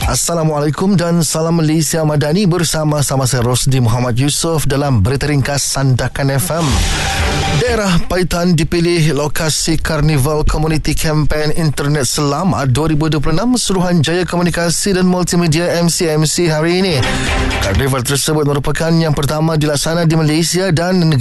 Assalamualaikum dan salam Malaysia Madani, bersama-sama saya Rosdi Muhammad Yusof dalam berita ringkas Sandakan FM. Daerah Paitan dipilih lokasi Karnival Community Campaign Internet Selamat 2026 Suruhanjaya Komunikasi dan Multimedia MCMC hari ini. Karnival tersebut merupakan yang pertama dilaksana di Malaysia dan negara